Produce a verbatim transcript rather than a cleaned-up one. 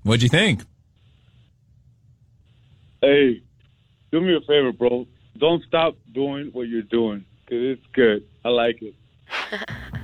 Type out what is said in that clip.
What'd you think? Hey, do me a favor, bro. Don't stop doing what you're doing, because it's good. I like it.